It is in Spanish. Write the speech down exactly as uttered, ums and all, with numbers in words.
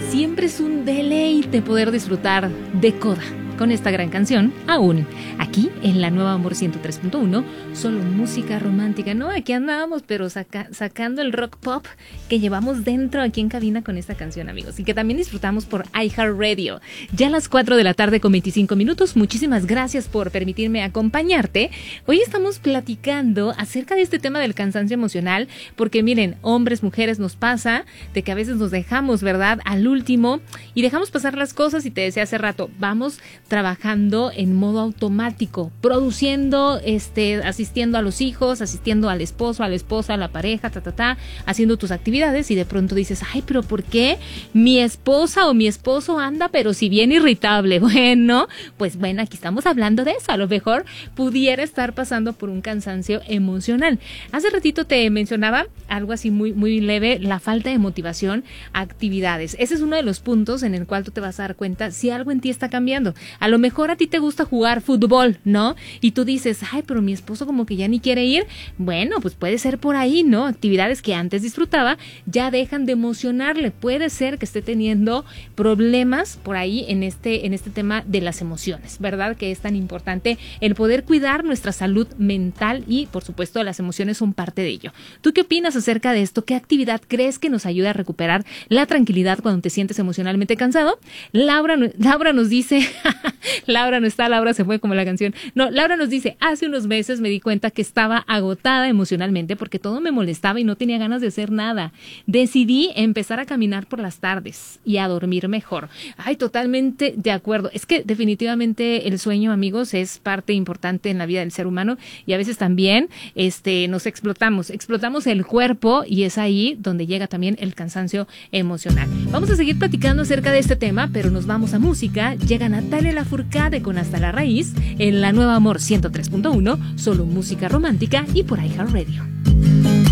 Siempre es un deleite poder disfrutar de Coda con esta gran canción, aún aquí en la Nueva Amor ciento tres punto uno, solo música romántica. No, aquí andábamos, pero saca, sacando el rock pop que llevamos dentro aquí en cabina con esta canción, amigos, y que también disfrutamos por iHeartRadio. Ya a las cuatro de la tarde con veinticinco minutos, muchísimas gracias por permitirme acompañarte. Hoy estamos platicando acerca de este tema del cansancio emocional, porque miren, hombres, mujeres, nos pasa de que a veces nos dejamos, ¿verdad?, al último y dejamos pasar las cosas, y te decía hace rato, vamos trabajando en modo automático, produciendo, este, asistiendo a los hijos, asistiendo al esposo, a la esposa, a la pareja, ta, ta, ta, haciendo tus actividades, y de pronto dices, ay, pero ¿por qué mi esposa o mi esposo anda, pero si bien irritable? Bueno, pues bueno, aquí estamos hablando de eso. A lo mejor pudiera estar pasando por un cansancio emocional. Hace ratito te mencionaba algo así muy, muy leve, la falta de motivación a actividades. Ese es uno de los puntos en el cual tú te vas a dar cuenta si algo en ti está cambiando. A lo mejor a ti te gusta jugar fútbol, ¿no? Y tú dices, ay, pero mi esposo como que ya ni quiere ir. Bueno, pues puede ser por ahí, ¿no? Actividades que antes disfrutaba ya dejan de emocionarle. Puede ser que esté teniendo problemas por ahí en este, en este tema de las emociones, ¿verdad? Que es tan importante el poder cuidar nuestra salud mental, y por supuesto las emociones son parte de ello. ¿Tú qué opinas acerca de esto? ¿Qué actividad crees que nos ayuda a recuperar la tranquilidad cuando te sientes emocionalmente cansado? Laura, Laura nos dice... Laura no está, Laura se fue como la canción. No, Laura nos dice, hace unos meses me di cuenta que estaba agotada emocionalmente porque todo me molestaba y no tenía ganas de hacer nada. Decidí empezar a caminar por las tardes y a dormir mejor. Ay, totalmente de acuerdo. Es que definitivamente el sueño, amigos, es parte importante en la vida del ser humano, y a veces también este, nos explotamos, explotamos el cuerpo, y es ahí donde llega también el cansancio emocional. Vamos a seguir platicando acerca de este tema, pero nos vamos a música. Llega Natalia Lafourcade con Hasta la Raíz en la Nueva Amor ciento tres punto uno, solo música romántica y por iHeartRadio.